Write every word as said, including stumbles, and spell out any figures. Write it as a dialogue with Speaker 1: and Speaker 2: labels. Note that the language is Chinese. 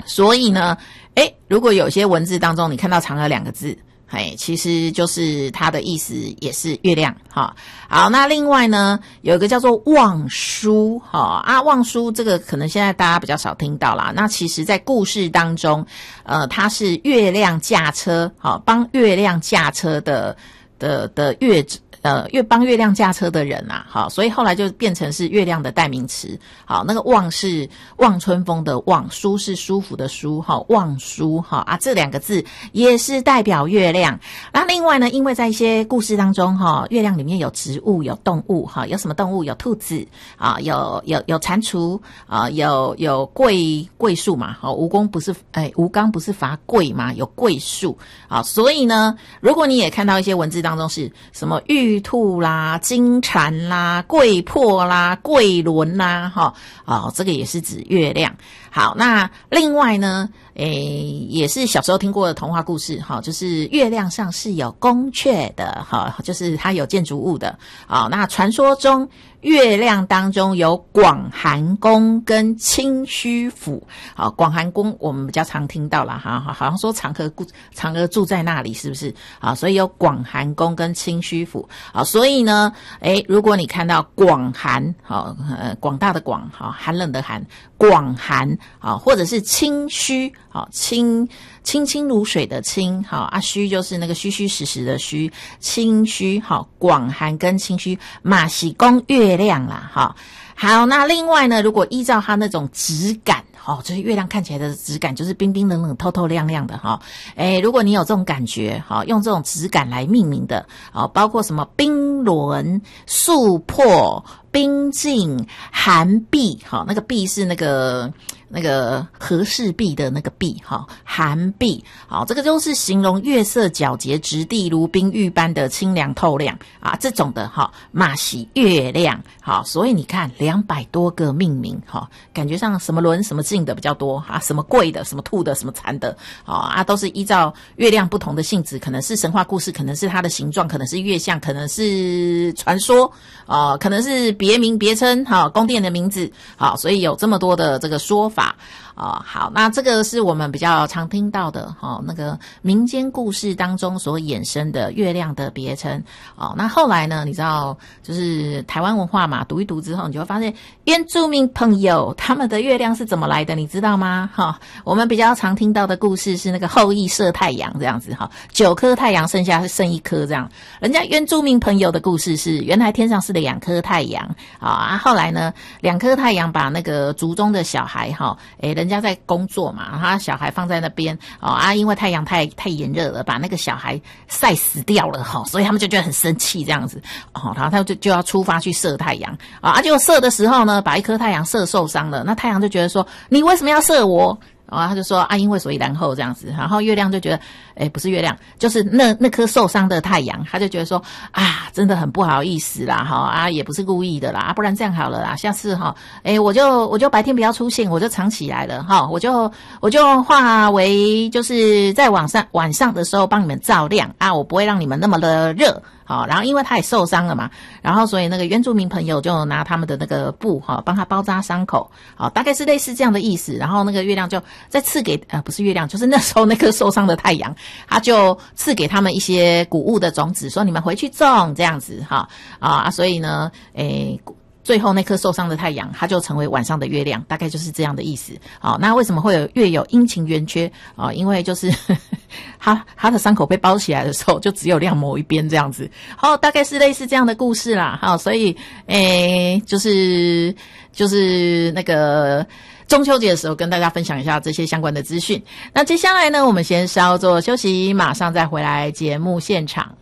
Speaker 1: 所以呢，诶，如果有些文字当中你看到嫦娥两个字，哎，其实就是它的意思也是月亮哈。好，那另外呢，有一个叫做望舒哈啊，望舒这个可能现在大家比较少听到啦。那其实在故事当中，呃，它是月亮驾车，好，帮月亮驾车的的的月呃，月帮月亮驾车的人啊，好，所以后来就变成是月亮的代名词。好，那个望是望春风的望，舒是舒服的舒，哈，望舒哈啊，这两个字也是代表月亮。那另外呢，因为在一些故事当中哈，月亮里面有植物、有动物哈，有什么动物？有兔子啊，有有有蟾蜍啊，有有桂桂树嘛，好，吴公不是哎，吴刚不是伐桂嘛，有桂树啊，所以呢，如果你也看到一些文字当中是什么玉玉兔啦、金蝉啦、桂魄啦、桂轮啦，哈，哦，这个也是指月亮。好，那另外呢，诶，也是小时候听过的童话故事，哈，就是月亮上是有宫阙的，哈，就是它有建筑物的。好，那传说中月亮当中有广寒宫跟清虚府。好，广寒宫我们比较常听到啦，哈，好像说嫦娥嫦娥住在那里，是不是？啊，所以有广寒宫跟清虚府。好，所以呢，诶，如果你看到广寒，好，呃，广大的广，好，寒冷的寒，广寒，好，或者是清虚，好，清清清如水的清，好啊，虚就是那个虚虚实实的虚，清虚，好，广寒跟清虚，马喜宫月亮啦，好，好，那另外呢，如果依照它那种质感。哦，就是月亮看起来的质感就是冰冰冷冷透透亮亮的哈，诶，如果你有这种感觉，好，用这种质感来命名的，好，包括什么冰轮、素破、冰镜、寒碧，好，那个碧是那个那个和氏璧的那个璧，哈，寒碧，好，这个就是形容月色皎洁，质地如冰玉般的清凉透亮啊，这种的哈，马喜月亮，好，所以你看两百多个命名，哈，感觉上什么轮什么镜的比较多啊，什么贵的，什么兔的，什么蚕的，啊，都是依照月亮不同的性质，可能是神话故事，可能是它的形状，可能是月相，可能是传说，啊，可能是别名别称，哈，宫殿的名字，好，所以有这么多的这个说法。哦，好，那这个是我们比较常听到的，哦，那个民间故事当中所衍生的月亮的别称。哦，那后来呢，你知道，就是台湾文化嘛，读一读之后，你就会发现原住民朋友他们的月亮是怎么来的，你知道吗？哈、哦，我们比较常听到的故事是那个后羿射太阳这样子，哈、哦，九颗太阳剩下剩一颗这样。人家原住民朋友的故事是，原来天上是两颗太阳，啊，后来呢，两颗太阳把那个族中的小孩，哈、哦，诶，人。人家在工作嘛，他小孩放在那边哦啊，因为太阳太太炎热了，把那个小孩晒死掉了哈、哦，所以他们就觉得很生气这样子哦，然后他就就要出发去射太阳啊，结果射的时候呢，把一颗太阳射受伤了，那太阳就觉得说，你为什么要射我？啊，他就说啊，因为所以然后这样子，然后月亮就觉得，诶，不是月亮，就是那那颗受伤的太阳，他就觉得说啊，真的很不好意思啦，哈啊，也不是故意的啦，啊，不然这样好了啦，下次哈，诶，我就我就白天不要出现，我就藏起来了哈，我就我就化为就是在晚上晚上的时候帮你们照亮啊，我不会让你们那么的热。好，然后因为他也受伤了嘛，然后所以那个原住民朋友就拿他们的那个布哈，帮他包扎伤口，好，大概是类似这样的意思。然后那个月亮就再赐给呃不是月亮，就是那时候那颗受伤的太阳，他就赐给他们一些谷物的种子，说你们回去种这样子哈啊，所以呢，诶。最后那颗受伤的太阳，它就成为晚上的月亮，大概就是这样的意思。好，那为什么会有月有阴晴圆缺啊？因为就是呵呵他他的伤口被包起来的时候，就只有亮某一边这样子。好，大概是类似这样的故事啦。好，所以诶，就是就是那个。中秋节的时候跟大家分享一下这些相关的资讯。那接下来呢，我们先稍作休息，马上再回来节目现场。